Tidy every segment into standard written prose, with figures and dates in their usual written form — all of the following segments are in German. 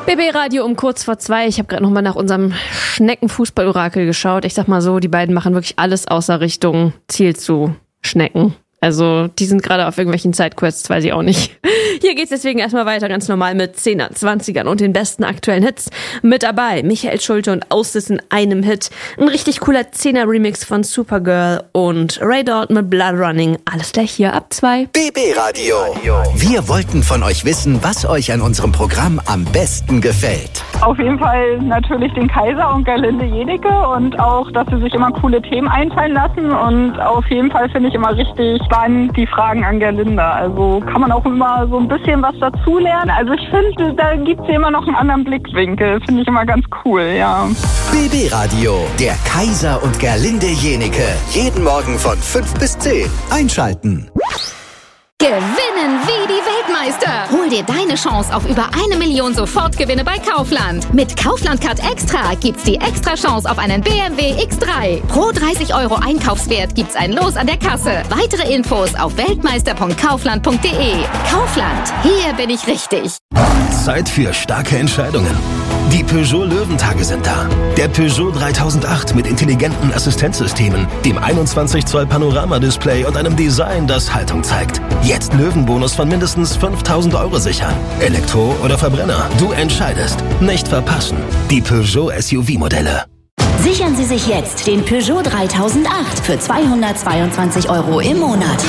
BB Radio um kurz vor 2. Ich habe gerade nochmal nach unserem Schneckenfußball-Orakel geschaut. Ich sag mal so, die beiden machen wirklich alles außer Richtung Ziel zu schnecken. Also die sind gerade auf irgendwelchen Sidequests, weiß ich auch nicht. Hier geht's deswegen erstmal weiter ganz normal mit 10er, 20ern und den besten aktuellen Hits. Mit dabei Michael Schulte und Ausdis in einem Hit. Ein richtig cooler 10er-Remix von Supergirl und Ray Dalton mit Blood Running. Alles gleich hier ab 2. BB Radio. Wir wollten von euch wissen, was euch an unserem Programm am besten gefällt. Auf jeden Fall natürlich den Kaiser und Gerlinde Jenecke und auch, dass sie sich immer coole Themen einfallen lassen und auf jeden Fall finde ich immer richtig spannend die Fragen an Gerlinde. Also kann man auch immer so ein bisschen was dazulernen. Also ich finde, da gibt es immer noch einen anderen Blickwinkel. Finde ich immer ganz cool, ja. BB Radio, der Kaiser und Gerlinde Jenecke. Jeden Morgen von 5 bis 10. Einschalten. Gewinnen wie die Weltmeister. Hol dir deine Chance auf über 1 Million Sofortgewinne bei Kaufland. Mit Kaufland Card Extra gibt's die extra Chance auf einen BMW X3. Pro 30 € Einkaufswert gibt's ein Los an der Kasse. Weitere Infos auf weltmeister.kaufland.de. Kaufland, hier bin ich richtig. Zeit für starke Entscheidungen. Die Peugeot Löwentage sind da. Der Peugeot 3008 mit intelligenten Assistenzsystemen, dem 21 Zoll Panoramadisplay und einem Design, das Haltung zeigt. Jetzt Löwenbonus von mindestens 5.000 € sichern. Elektro oder Verbrenner, du entscheidest. Nicht verpassen. Die Peugeot SUV-Modelle. Sichern Sie sich jetzt den Peugeot 3008 für 222 € im Monat.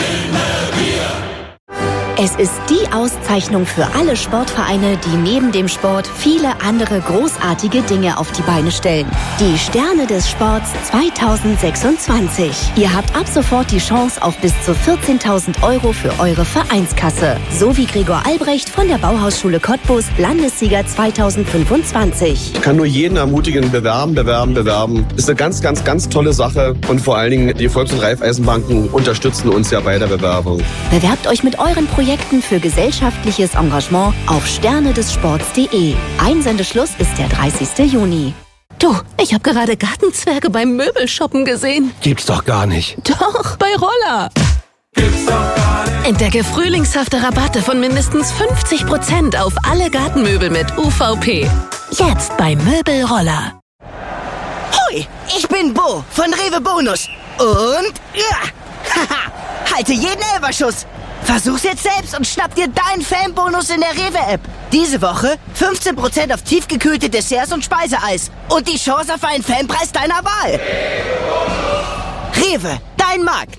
Es ist die Auszeichnung für alle Sportvereine, die neben dem Sport viele andere großartige Dinge auf die Beine stellen. Die Sterne des Sports 2026. Ihr habt ab sofort die Chance auf bis zu 14.000 € für eure Vereinskasse. So wie Gregor Albrecht von der Bauhausschule Cottbus, Landessieger 2025. Ich kann nur jeden ermutigen, bewerben. Ist eine ganz, ganz, ganz tolle Sache. Und vor allen Dingen, die Volks- und Raiffeisenbanken unterstützen uns ja bei der Bewerbung. Bewerbt euch mit euren Projekten für gesellschaftliches Engagement auf sternedessports.de. Einsendeschluss ist der 30. Juni. Du, ich habe gerade Gartenzwerge beim Möbelshoppen gesehen. Gibt's doch gar nicht. Doch, bei Roller. Gibt's doch gar nicht. Entdecke frühlingshafte Rabatte von mindestens 50% auf alle Gartenmöbel mit UVP. Jetzt bei Möbelroller. Hoi, ich bin Bo von Rewe Bonus. Und haha, halte jeden Elferschuss. Versuch's jetzt selbst und schnapp dir deinen Fanbonus in der Rewe-App. Diese Woche 15% auf tiefgekühlte Desserts und Speiseeis. Und die Chance auf einen Fanpreis deiner Wahl. Rewe, dein Markt.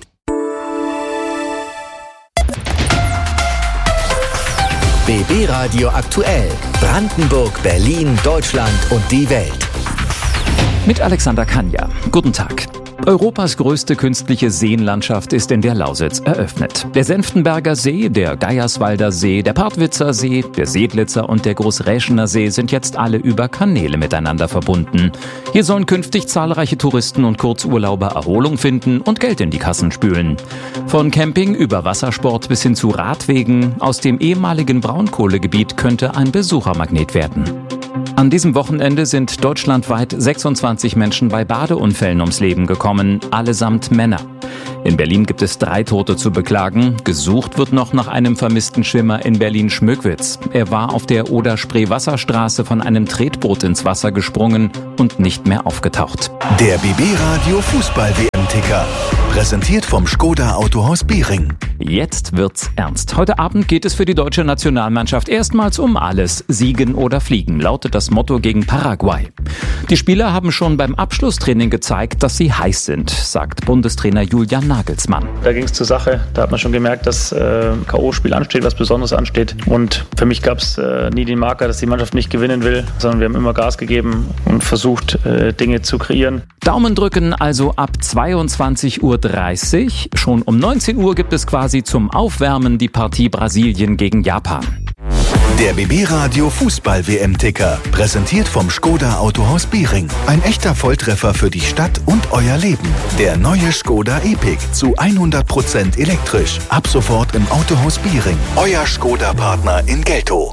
BB Radio aktuell. Brandenburg, Berlin, Deutschland und die Welt. Mit Alexander Kanja. Guten Tag. Europas größte künstliche Seenlandschaft ist in der Lausitz eröffnet. Der Senftenberger See, der Geierswalder See, der Partwitzer See, der Seedlitzer und der Großräschener See sind jetzt alle über Kanäle miteinander verbunden. Hier sollen künftig zahlreiche Touristen und Kurzurlauber Erholung finden und Geld in die Kassen spülen. Von Camping über Wassersport bis hin zu Radwegen aus dem ehemaligen Braunkohlegebiet könnte ein Besuchermagnet werden. An diesem Wochenende sind deutschlandweit 26 Menschen bei Badeunfällen ums Leben gekommen, allesamt Männer. In Berlin gibt es 3 Tote zu beklagen. Gesucht wird noch nach einem vermissten Schwimmer in Berlin-Schmöckwitz. Er war auf der Oder-Spree-Wasserstraße von einem Tretboot ins Wasser gesprungen und nicht mehr aufgetaucht. Der BB Radio Fußball-WM-Ticker. Präsentiert vom Škoda Autohaus Biering. Jetzt wird's ernst. Heute Abend geht es für die deutsche Nationalmannschaft erstmals um alles. Siegen oder fliegen, lautet das Motto gegen Paraguay. Die Spieler haben schon beim Abschlusstraining gezeigt, dass sie heiß sind, sagt Bundestrainer Julian Nagelsmann. Da ging es zur Sache. Da hat man schon gemerkt, dass K.O.-Spiel ansteht, was Besonderes ansteht. Und für mich gab es nie den Marker, dass die Mannschaft nicht gewinnen will, sondern wir haben immer Gas gegeben und versucht, Dinge zu kreieren. Daumen drücken also ab 22:30 Uhr. Schon um 19 Uhr gibt es quasi zum Aufwärmen die Partie Brasilien gegen Japan. Der BB Radio Fußball-WM-Ticker. Präsentiert vom Škoda Autohaus Biering. Ein echter Volltreffer für die Stadt und euer Leben. Der neue Škoda Epiq zu 100% elektrisch. Ab sofort im Autohaus Biering. Euer Škoda-Partner in Geltow.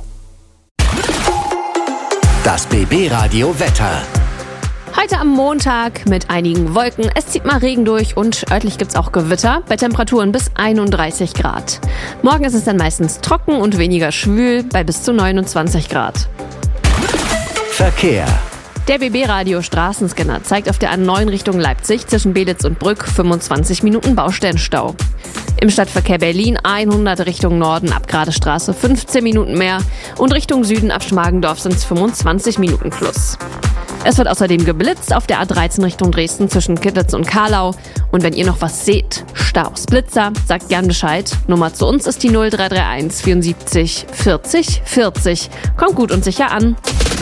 Das BB Radio Wetter. Heute am Montag mit einigen Wolken. Es zieht mal Regen durch und örtlich gibt's auch Gewitter bei Temperaturen bis 31 Grad. Morgen ist es dann meistens trocken und weniger schwül bei bis zu 29 Grad. Verkehr. Der BB-Radio Straßenscanner zeigt auf der A9 Richtung Leipzig zwischen Belitz und Brück 25 Minuten Baustellenstau. Im Stadtverkehr Berlin 100 Richtung Norden ab Gradestraße 15 Minuten mehr und Richtung Süden ab Schmargendorf sind es 25 Minuten plus. Es wird außerdem geblitzt auf der A13 Richtung Dresden zwischen Kittitz und Karlau. Und wenn ihr noch was seht, Staus, Blitzer, sagt gern Bescheid. Nummer zu uns ist die 0331 74 40 40. Kommt gut und sicher an.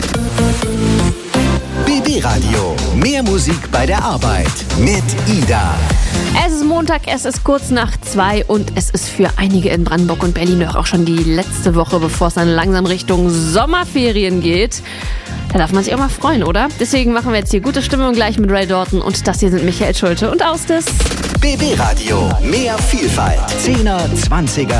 BB Radio. Mehr Musik bei der Arbeit mit Ida. Es ist Montag, es ist kurz nach 2 und es ist für einige in Brandenburg und Berlin auch schon die letzte Woche, bevor es dann langsam Richtung Sommerferien geht. Da darf man sich auch mal freuen, oder? Deswegen machen wir jetzt hier gute Stimmung gleich mit Ray Dorton und das hier sind Michael Schulte und Austis. BB Radio. Mehr Vielfalt. 10er, 20er.